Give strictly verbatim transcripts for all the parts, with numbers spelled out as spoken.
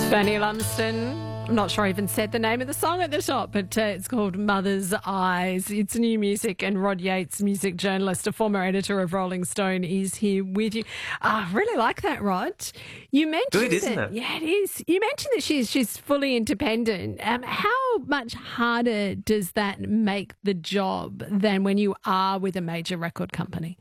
Fanny Lumsden. I'm not sure I even said the name of the song at the top, but uh, it's called Mother's Eyes. It's new music, and Rod Yates, music journalist, a former editor of Rolling Stone, is here with you. I really like that, Rod. You mentioned Good, isn't that, it? Yeah, it is. You mentioned that she's she's fully independent. Um, how much harder does that make the job than when you are with a major record company?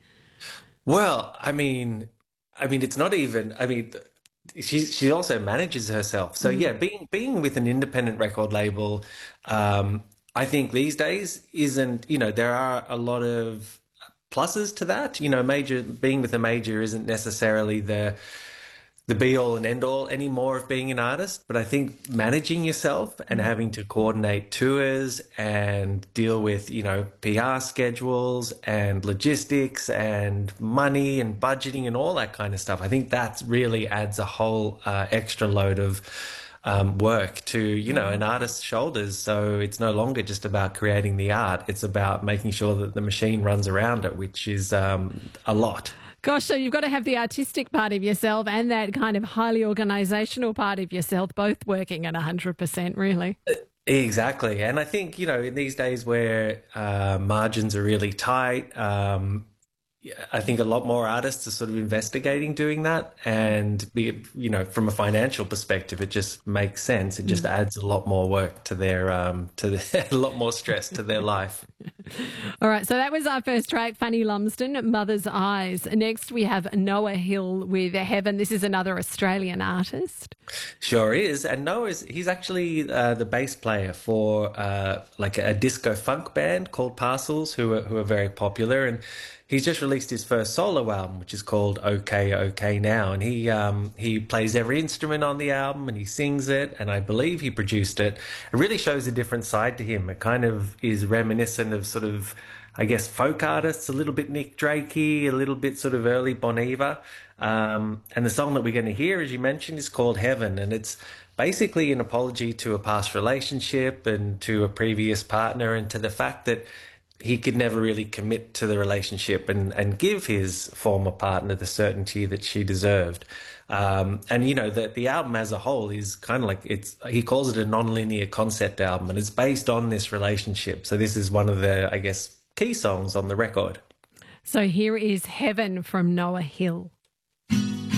Well, I mean, I mean, it's not even. I mean, she she also manages herself. So yeah, being being with an independent record label, um, I think these days isn't. You know, there are a lot of pluses to that. You know, major being with a major isn't necessarily the the be all and end all anymore of being an artist. But I think managing yourself and having to coordinate tours and deal with, you know, P R schedules and logistics and money and budgeting and all that kind of stuff, I think that really adds a whole uh, extra load of um, work to, you know, an artist's shoulders. So it's no longer just about creating the art. It's about making sure that the machine runs around it, which is um, a lot. Gosh, so you've got to have the artistic part of yourself and that kind of highly organisational part of yourself, both working at one hundred percent, really. Exactly. And I think, you know, in these days where uh, margins are really tight, um, I think a lot more artists are sort of investigating doing that. And, be, you know, from a financial perspective, it just makes sense. It just adds a lot more work to their, um, to the, a lot more stress to their life. All right, so that was our first track, Fanny Lumsden, Mother's Eyes. Next, we have Noah Hill with Heaven. This is another Australian artist. Sure is. And Noah's, he's actually uh, the bass player for uh, like a disco funk band called Parcels, who are, who are very popular. And he's just released his first solo album, which is called OK, OK Now. And he um, he plays every instrument on the album and he sings it. And I believe he produced it. It really shows a different side to him. It kind of is reminiscent of sort of, I guess, folk artists, a little bit Nick Drakey, a little bit sort of early Bon Iver. Um, and the song that we're going to hear, as you mentioned, is called Heaven. And it's basically an apology to a past relationship and to a previous partner and to the fact that he could never really commit to the relationship and, and give his former partner the certainty that she deserved. Um, and, you know, the, the album as a whole is kind of like, it's, he calls it a non-linear concept album, and it's based on this relationship. So this is one of the, I guess, key songs on the record. So here is Heaven from Noah Hill.